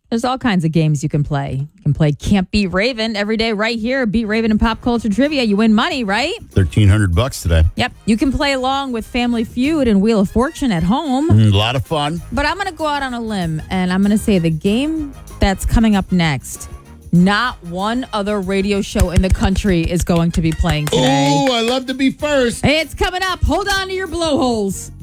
There's all kinds of games you can play. You can play Can't Beat Raven every day right here. Beat Raven in Pop Culture Trivia. You win money, right? $1,300 today. Yep. You can play along with Family Feud and Wheel of Fortune at home. A lot of fun. But I'm going to go out on a limb, and I'm going to say the game that's coming up next, not one other radio show in the country is going to be playing today. Oh, I love to be first. It's coming up. Hold on to your blowholes.